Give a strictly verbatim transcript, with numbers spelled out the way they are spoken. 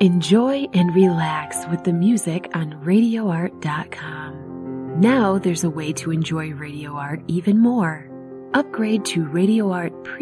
Enjoy and relax with the music on radio art dot com. Now there's a way to enjoy Radio Art even more. Upgrade to Radio Art Premium